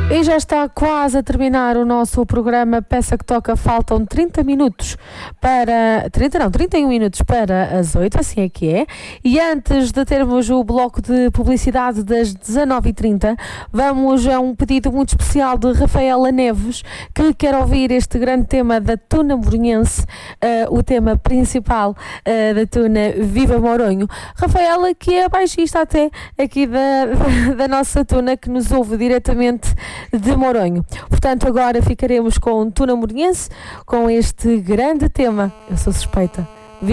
E já está quase a terminar o nosso programa Peça que Toca. Faltam 31 minutos para as 8, assim é que é. E antes de termos o bloco de publicidade das 19h30, vamos a um pedido muito especial de Rafaela Neves, que quer ouvir este grande tema da Tuna Moronhense, o tema principal da Tuna Viva Moronho. Rafaela, que é baixista até aqui da nossa Tuna, que nos ouve diretamente de Moronho. Portanto, agora ficaremos com Tuna Moronhense, com este grande tema. Eu sou suspeita.